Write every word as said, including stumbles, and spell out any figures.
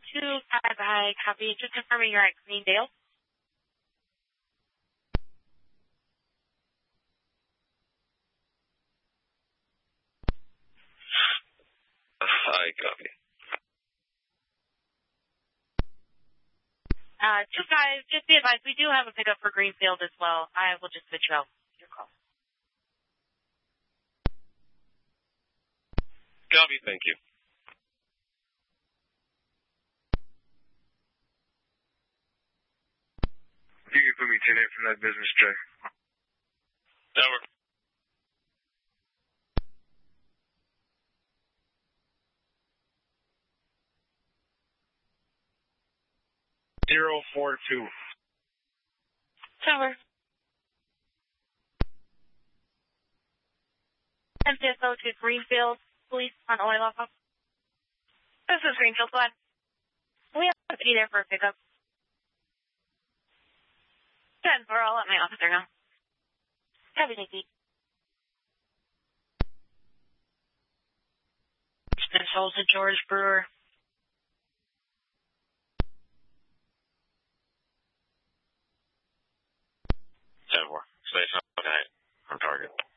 two five, I copy. Just confirming you're at Greendale. I copy. Uh, two five, just be advised, we do have a pickup for Greenfield as well. I will just switch you out your call. Copy, thank you. You can put me ten eight from that business check. Tower. Zero four two. Tower. M T S O to Greenfield, police on oil off. This is Greenfield Squad. We have to be there for a pickup. Good, we're all at my officer now. Copy, Nikki. This holds to George Brewer. ten four. Stay on target.